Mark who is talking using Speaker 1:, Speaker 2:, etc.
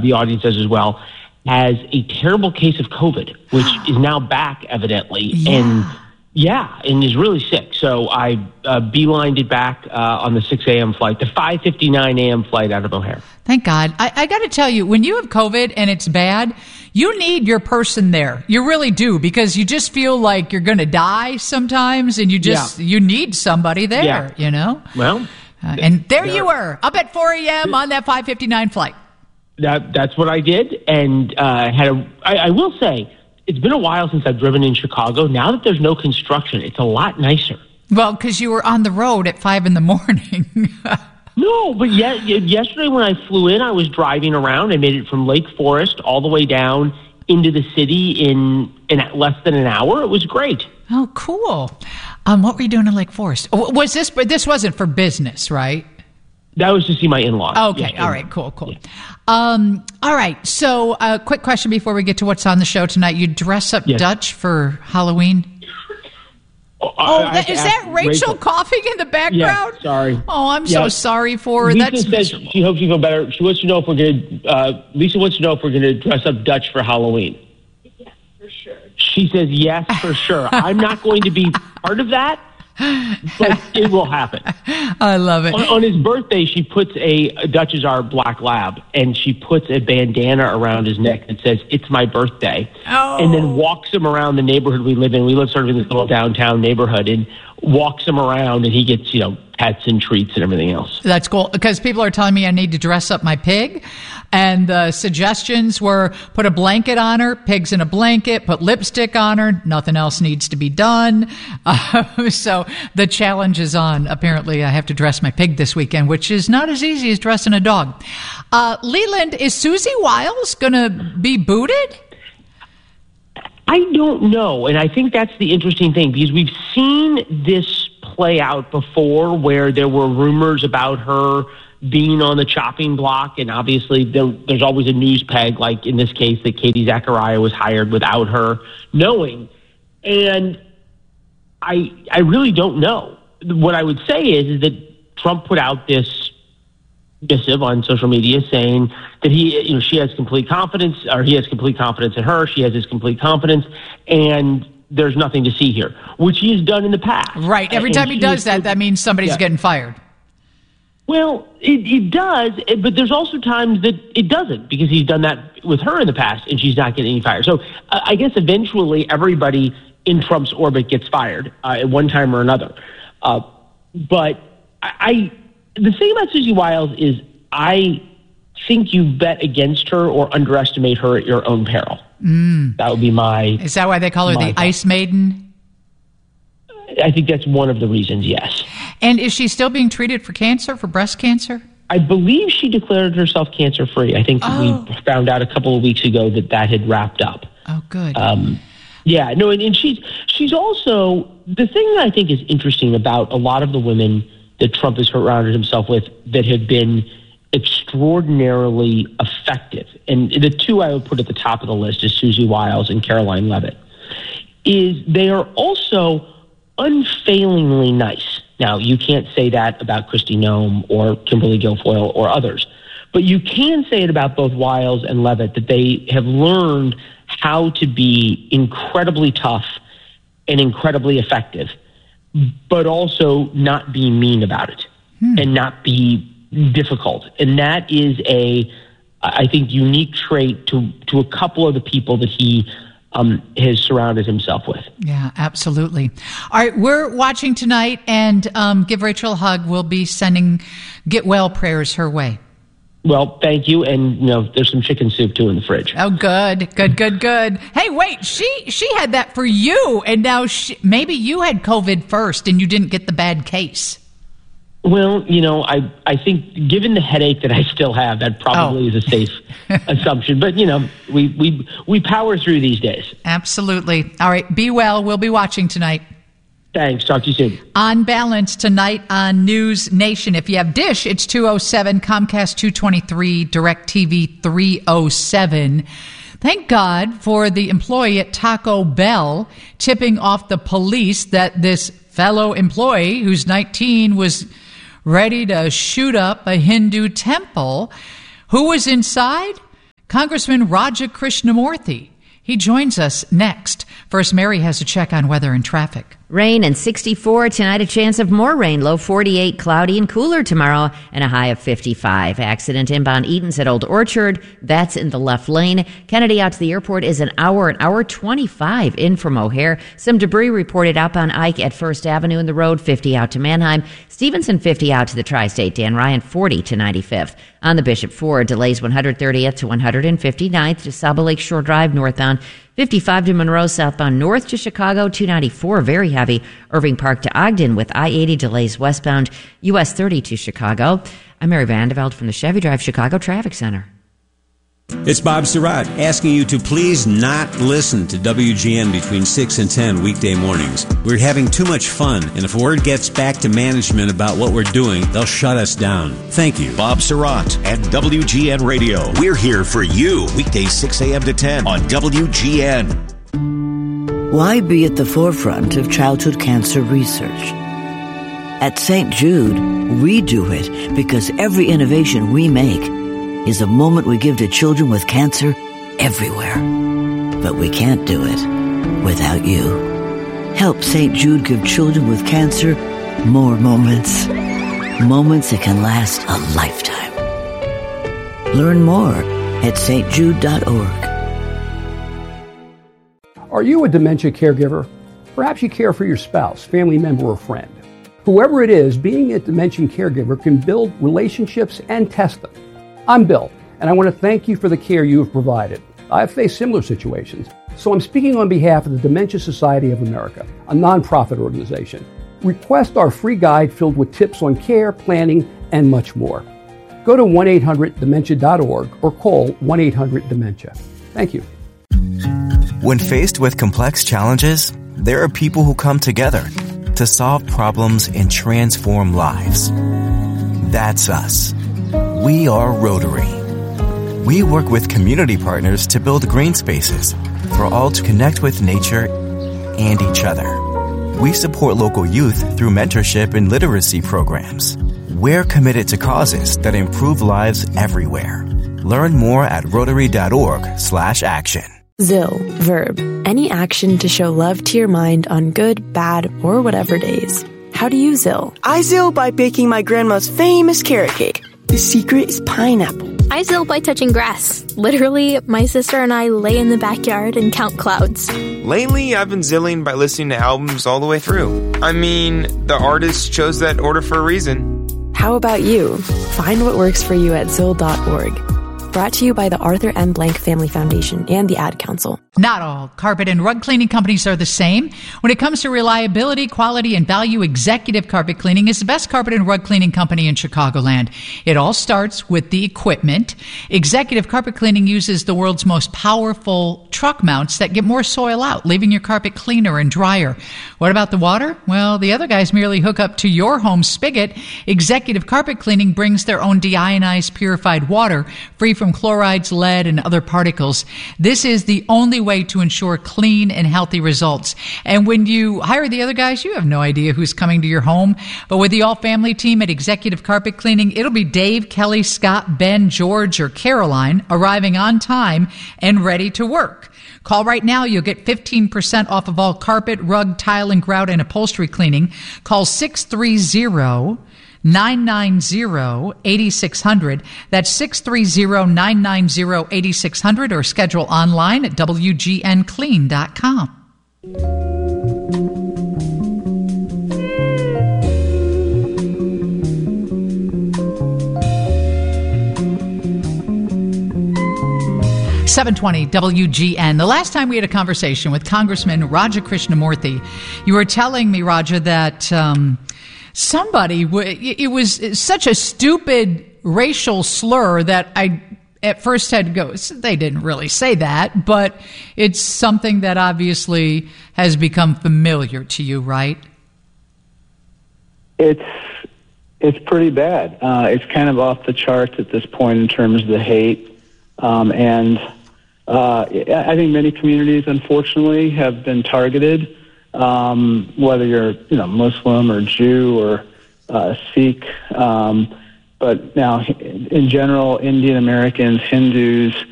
Speaker 1: the audience does as well, has a terrible case of COVID, which is now back evidently. And is really sick. So I beelined it back on the 6 a.m. flight, the 5:59 a.m. flight out of O'Hare.
Speaker 2: Thank God. I got to tell you, when you have COVID and it's bad, you need your person there. You really do, because you just feel like you're going to die sometimes, and you need somebody there, you know?
Speaker 1: Well.
Speaker 2: And there you were, up at 4 a.m. on that 5:59 flight.
Speaker 1: That's what I did, and I will say, it's been a while since I've driven in Chicago. Now that there's no construction, it's a lot nicer.
Speaker 2: Well, because you were on the road at 5 in the morning.
Speaker 1: No, but yesterday when I flew in, I was driving around. I made it from Lake Forest all the way down into the city in less than an hour. It was great.
Speaker 2: Oh, cool. What were you doing in Lake Forest? Was this? But this wasn't for business, right?
Speaker 1: That was to see my in-laws.
Speaker 2: Okay. All right. Cool. Yeah. All right. So, quick question before we get to what's on the show tonight. You dress up Dutch for Halloween? Is that Rachel coughing in the background?
Speaker 1: Yeah, sorry.
Speaker 2: Oh, I'm so sorry for her.
Speaker 1: Lisa says she hopes you feel better. She wants to know if we're going to. Lisa wants to know if we're going to dress up Dutch for Halloween.
Speaker 3: Yes, for sure.
Speaker 1: She says yes, for sure. I'm not going to be part of that, but it will happen.
Speaker 2: I love it.
Speaker 1: On his birthday, she puts Dutch is our black lab, and she puts a bandana around his neck that says, "It's my birthday," and then walks him around the neighborhood we live in. We live sort of in this little downtown neighborhood, and walks him around, and he gets, pets and treats and everything else.
Speaker 2: That's cool, because people are telling me I need to dress up my pig, and the suggestions were put a blanket on her, pigs in a blanket, put lipstick on her, nothing else needs to be done. So the challenge is on. Apparently I have to dress my pig this weekend, which is not as easy as dressing a dog. Leland, is Susie Wiles going to be booted?
Speaker 1: I don't know, and I think that's the interesting thing, because we've seen this play out before where there were rumors about her being on the chopping block, and obviously there's always a news peg, like in this case that Katie Zachariah was hired without her knowing. And I really don't know. What I would say is that Trump put out this missive on social media saying that she has complete confidence, or he has complete confidence in her, she has his complete confidence, and there's nothing to see here, which he has done in the past.
Speaker 2: Right. Every time he does that means somebody's getting fired.
Speaker 1: Well, it does, but there's also times that it doesn't, because he's done that with her in the past, and she's not getting any fired. So I guess eventually everybody in Trump's orbit gets fired at one time or another. But the thing about Susie Wiles is I think you bet against her or underestimate her at your own peril. That would be my...
Speaker 2: Is that why they call her the Ice Maiden?
Speaker 1: I think that's one of the reasons, yes.
Speaker 2: And is she still being treated for cancer, for breast cancer?
Speaker 1: I believe she declared herself cancer-free. I think we found out a couple of weeks ago that had wrapped up.
Speaker 2: Oh, good.
Speaker 1: And she's also... The thing that I think is interesting about a lot of the women that Trump has surrounded himself with that have been extraordinarily effective, and the two I would put at the top of the list is Susie Wiles and Caroline Leavitt, is they are also unfailingly nice. Now, you can't say that about Kristi Noem or Kimberly Guilfoyle or others, but you can say it about both Wiles and Leavitt, that they have learned how to be incredibly tough and incredibly effective, but also not be mean about it and not be difficult. And that is I think, unique trait to a couple of the people that he has surrounded himself with.
Speaker 2: Yeah, absolutely. All right, we're watching tonight, and give Rachel a hug. We'll be sending get well prayers her way.
Speaker 1: Well, thank you. And, there's some chicken soup, too, in the fridge.
Speaker 2: Oh, good. Hey, wait, she had that for you, and now maybe you had COVID first, and you didn't get the bad case.
Speaker 1: Well, I think given the headache that I still have, that probably is a safe assumption. But, we power through these days.
Speaker 2: Absolutely. All right, be well. We'll be watching tonight.
Speaker 1: Thanks. Talk to you soon.
Speaker 2: On Balance tonight on News Nation. If you have Dish, it's 207, Comcast 223, DirecTV 307. Thank God for the employee at Taco Bell tipping off the police that this fellow employee, who's 19, was ready to shoot up a Hindu temple. Who was inside? Congressman Raja Krishnamurthy. He joins us next. First, Mary has a check on weather and traffic.
Speaker 3: Rain and 64 tonight, a chance of more rain. Low 48, cloudy and cooler tomorrow, and a high of 55. Accident inbound Eaton's at Old Orchard. That's in the left lane. Kennedy out to the airport is an hour 25 in from O'Hare. Some debris reported outbound Ike at First Avenue in the road, 50 out to Manheim. Stevenson 50 out to the Tri-State. Dan Ryan 40 to 95th. On the Bishop Ford, delays 130th to 159th to Saba Lake Shore Drive northbound. 55 to Monroe southbound north to Chicago, 294 very heavy. Irving Park to Ogden with I-80 delays westbound. US 30 to Chicago. I'm Mary Vandeveld from the Chevy Drive Chicago Traffic Center.
Speaker 4: It's Bob Surratt asking you to please not listen to WGN between 6 and 10 weekday mornings. We're having too much fun, and if word gets back to management about what we're doing, they'll shut us down. Thank you.
Speaker 5: Bob Surratt at WGN Radio. We're here for you, weekdays 6 a.m. to 10 on WGN.
Speaker 6: Why be at the forefront of childhood cancer research? At St. Jude, we do it because every innovation we make is a moment we give to children with cancer everywhere. But we can't do it without you. Help St. Jude give children with cancer more moments. Moments that can last a lifetime. Learn more at stjude.org.
Speaker 7: Are you a dementia caregiver? Perhaps you care for your spouse, family member, or friend. Whoever it is, being a dementia caregiver can build relationships and test them. I'm Bill, and I want to thank you for the care you have provided. I've faced similar situations, so I'm speaking on behalf of the Dementia Society of America, a nonprofit organization. Request our free guide filled with tips on care, planning, and much more. Go to 1-800-DEMENTIA.org or call 1-800-DEMENTIA. Thank you.
Speaker 8: When faced with complex challenges, there are people who come together to solve problems and transform lives. That's us. We are Rotary. We work with community partners to build green spaces for all to connect with nature and each other. We support local youth through mentorship and literacy programs. We're committed to causes that improve lives everywhere. Learn more at Rotary.org/action.
Speaker 9: ZIL, verb, any action to show love to your mind on good, bad, or whatever days. How do you ZIL?
Speaker 10: I ZIL by baking my grandma's famous carrot cake. The secret is pineapple.
Speaker 11: I ZIL by touching grass. Literally, my sister and I lay in the backyard and count clouds.
Speaker 12: Lately, I've been zilling by listening to albums all the way through. I mean, the artist chose that order for a reason.
Speaker 9: How about you? Find what works for you at ZIL.org. Brought to you by the Arthur M. Blank Family Foundation and the Ad Council.
Speaker 2: Not all carpet and rug cleaning companies are the same. When it comes to reliability, quality, and value, Executive Carpet Cleaning is the best carpet and rug cleaning company in Chicagoland. It all starts with the equipment. Executive Carpet Cleaning uses the world's most powerful truck mounts that get more soil out, leaving your carpet cleaner and drier. What about the water? Well, the other guys merely hook up to your home spigot. Executive Carpet Cleaning brings their own deionized, purified water, free from chlorides, lead, and other particles. This is the only way to ensure clean and healthy results. And when you hire the other guys, you have no idea who's coming to your home. But with the all-family team at Executive Carpet Cleaning, it'll be Dave, Kelly, Scott, Ben, George, or Caroline arriving on time and ready to work. Call right now. You'll get 15% off of all carpet, rug, tile, and grout and upholstery cleaning. Call 630-990-8600. That's 630-990-8600 or schedule online at WGNclean.com. .720 WGN. The last time we had a conversation with Congressman Raja Krishnamurthy, you were telling me, Raja, that somebody, it was such a stupid racial slur that I at first had to go, they didn't really say that, but it's something that obviously has become familiar to you, right?
Speaker 13: It's pretty bad. It's kind of off the charts at this point in terms of the hate. I think many communities, unfortunately, have been targeted, whether you're Muslim or Jew or Sikh. But now, in general, Indian Americans, Hindus,